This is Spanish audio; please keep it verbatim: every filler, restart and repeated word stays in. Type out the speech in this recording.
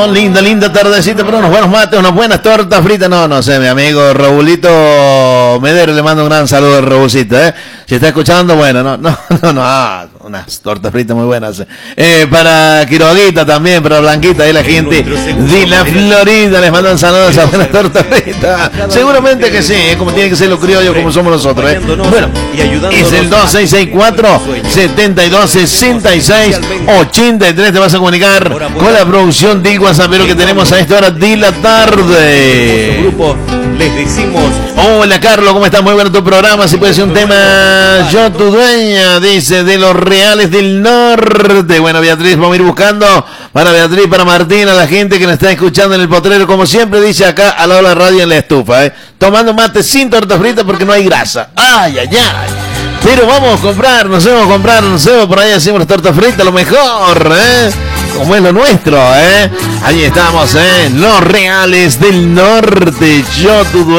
Linda, linda tardecita, pero unos buenos mates, unas buenas tortas fritas. No, no sé, mi amigo Raulito Medero, le mando un gran saludo a Raulcito, ¿eh? Si está escuchando, bueno, no, no, no, no, ah, unas tortas fritas muy buenas. Eh, para Quiroguita también, para Blanquita, ahí la gente de la Florida, les mandan saludos a buenas tortas fritas. Seguramente que sí, ¿eh? Como tiene que ser los criollos, como somos nosotros, ¿eh? Bueno, es el dos seis seis cuatro, siete dos, seis seis, ocho tres, te vas a comunicar con la producción de WhatsApp que tenemos a esta hora de la tarde. Grupo, les decimos: hola Carlos, ¿cómo estás? Muy bueno tu programa. Si puede ser un tema, yo tu dueña, dice, de los Reales del Norte. Bueno, Beatriz, vamos a ir buscando para Beatriz, para Martín, a la gente que nos está escuchando en el potrero, como siempre dice acá a la hora radio en la estufa, ¿eh? Tomando mate sin torta frita porque no hay grasa. Ay, ay, ay. Pero vamos a comprar, nos vamos a comprar, nos vamos por ahí, hacemos las tortas fritas, lo mejor, ¿eh? Como es lo nuestro, ¿eh? Ahí estamos, ¿eh? Los Reales del Norte, yo tu dueño.